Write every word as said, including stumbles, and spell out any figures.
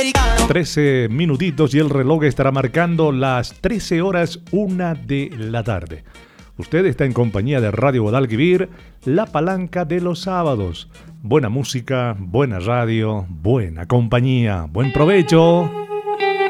trece minutitos y el reloj estará marcando las trece horas una de la tarde. Usted está en compañía de Radio Guadalquivir, la palanca de los sábados. Buena música, buena radio, buena compañía, buen provecho.